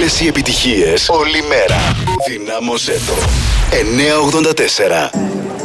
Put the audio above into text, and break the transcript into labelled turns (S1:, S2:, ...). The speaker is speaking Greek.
S1: Όλες οι επιτυχίες, όλη μέρα. Δυνάμωσέ το. 984.